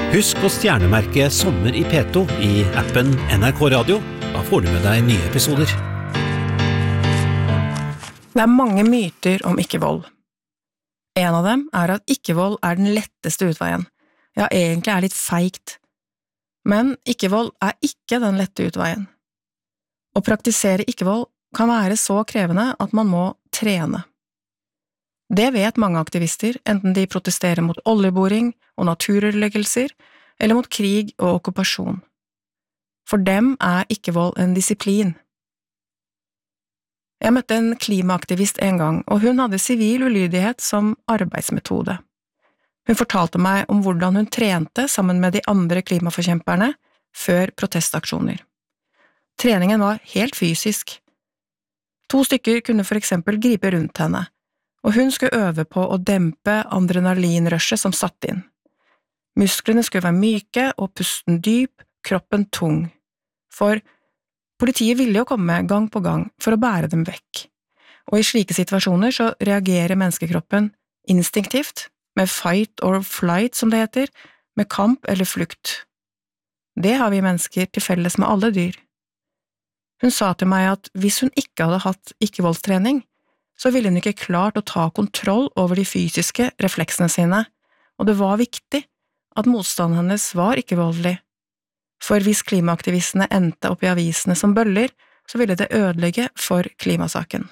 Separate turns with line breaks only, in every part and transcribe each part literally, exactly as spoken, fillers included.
Husk å stjernemerke Sommer i P to i appen N R K Radio. Da får du med deg nye episoder.
Det er mange myter om ikke-vold. En av dem er at ikke-vold er den letteste utveien. Ja, egentlig er litt feigt. Men ikke-vold er ikke den lette utveien. Å praktisere ikke-vold kan være så krevende at man må trene. Det vet mange aktivister, enten de protesterer mot oljeboring og naturødeleggelser, eller mot krig og okkupasjon. For dem er ikke-vold en disiplin. Jeg møtte en klimaaktivist en gang, og hun hadde sivil ulydighet som arbeidsmetode. Hun fortalte meg om hvordan hun trente sammen med de andre klimaforkjemperne før protestaksjoner. Treningen var helt fysisk. To stykker kunne for eksempel gripe rundt henne, og hun skulle øve på å dempe adrenalinrushet som satt inn. Musklene skulle være myke og pusten dyp, kroppen tung. For politiet ville jo komme gang på gang for å bære dem vekk. Og i slike situasjoner så reagerer menneskekroppen instinktivt, med fight or flight som det heter, med kamp eller flukt. Det har vi mennesker til felles med alle dyr. Hun sa til meg at hvis hun ikke hadde hatt ikke-voldstrening, så ville hun ikke klart å ta kontroll over de fysiske refleksene sine, og det var viktig at motstanden hennes var ikke-voldelig. For hvis klimaaktivistene endte opp i avisene som bøller, så ville det ødelegge for klimasaken.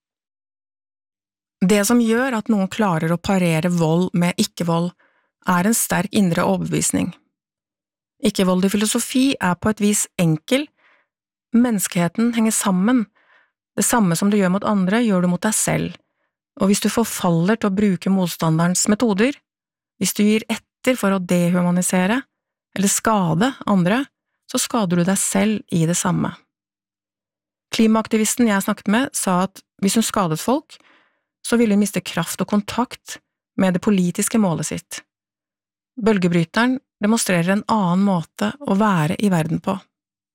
Det som gjør at noen klarer å parere vold med ikke-vold, er en sterk indre overbevisning. Ikke-voldig filosofi er på et vis enkel. Menneskeheten henger sammen. Det samme som du gjør mot andre, gjør du mot deg selv, og hvis du forfaller til å bruke motstanderens metoder, hvis du gir etter for å dehumanisere eller skade andre, så skader du deg selv i det samme. Klimaaktivisten jeg snakket med sa at hvis hun skadet folk, så ville hun miste kraft og kontakt med det politiske målet sitt. Bølgebryteren demonstrerer en annen måte å være i verden på.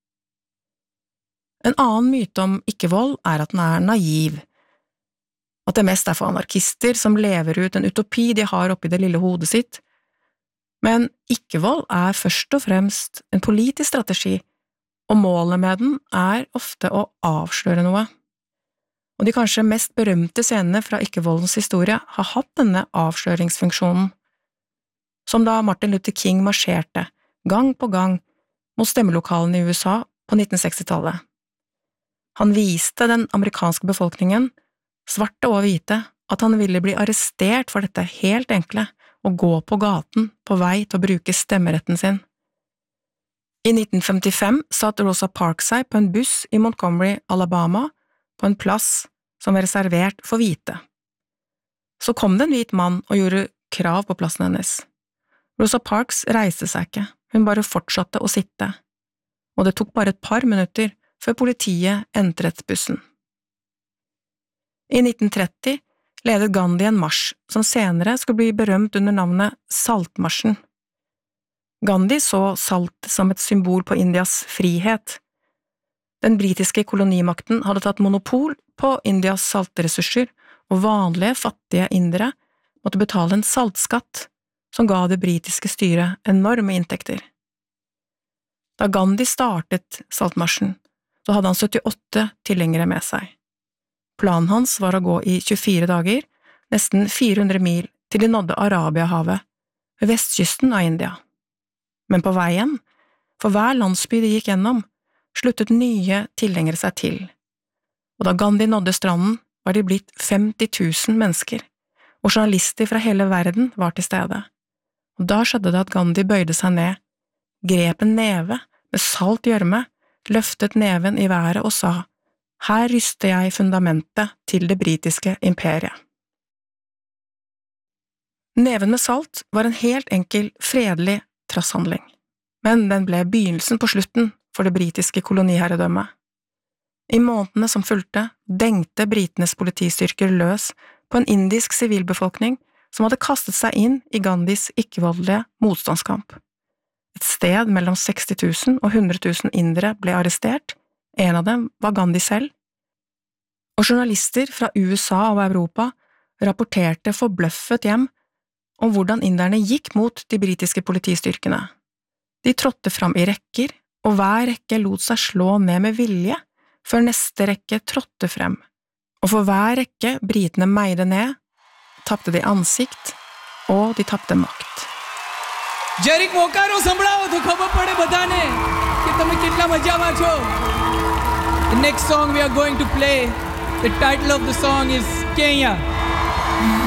En annen myte om ikke-vold er at den er naiv, at det mest er for anarkister som lever ut en utopi de har oppi det lille hodet sitt. Men ikke-vold er først og fremst en politisk strategi, og målet med den er ofte å avsløre noe. Og de kanskje mest berømte scenene fra ikke-voldens historie har hatt denne avsløringsfunksjonen, som da Martin Luther King marsjerte gang på gang mot stemmelokalene i U S A på nittensekstitallet. Han viste den amerikanske befolkningen, svarte og hvite, at han ville bli arrestert for dette helt enkle, å gå på gaten på vei til å bruke stemmeretten sin. I nitten femtifem satt Rosa Parks seg på en buss i Montgomery, Alabama, på en plass som var reservert for hvite. Så kom det en hvit mann og gjorde krav på plassen hennes. Rosa Parks reiste seg ikke, hun bare fortsatte å sitte, og det tok bare et par minutter før politiet entret bussen. I nitten tretti ledet Gandhi en marsj som senere skulle bli berømt under navnet Saltmarsjen. Gandhi så salt som et symbol på Indias frihet. Den britiske kolonimakten hadde tatt monopol på Indias saltressurser, og vanlige, fattige indere måtte betale en saltskatt som ga det britiske styret enorme inntekter. Da Gandhi startet Saltmarsjen, så hadde han syttiåtte tilhengere med seg. Planen hans var å gå i tjuefire dager, nesten fire hundre mil, til de nådde Arabiahavet, ved vestkysten av India. Men på veien, for hver landsby de gikk gjennom, sluttet nye tilhengere seg til, og da Gandhi nådde stranden, var de blitt femti tusen mennesker, og journalister fra hele verden var til stede. Og da skjedde det at Gandhi bøyde seg ned, grep en neve med salt gjørme, løftet neven i været og sa, «Her ryster jeg fundamentet til det britiske imperiet». Neven med salt var en helt enkel, fredelig trasshandling, men den ble begynnelsen på slutten for det britiske koloniherredømmet. I månedene som fulgte, dengte britenes politistyrker løs på en indisk sivilbefolkning som hadde kastet seg inn i Gandhis ikke-voldelige motstandskamp. Et sted mellom seksti tusen og hundre tusen indere ble arrestert, en av dem var Gandhi selv, og journalister fra U S A og Europa rapporterte forbløffet hjem om hvordan inderne gikk mot de britiske politistyrkene, De trådte fram i rekker, og hver rekke lot seg slå ned med vilje, før neste rekke trådte frem, og for hver rekke britene meide ned, tappte de ansikt, og de tappte makt.
જરીક મોકારો સંભળાવો તો ખબર પડે બધાને કે તમે કેટલા મજામાં છો. The next song we are going to play, the title of the song is Kenya.